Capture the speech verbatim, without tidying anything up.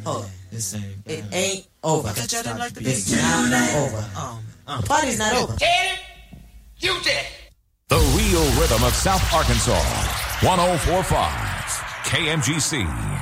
Hold on. This ain't. It ain't over. I thought y'all didn't like the It's big not over. Um, um. The party's not over. Teddy, you did. The real rhythm of South Arkansas. one oh four point five K M G C.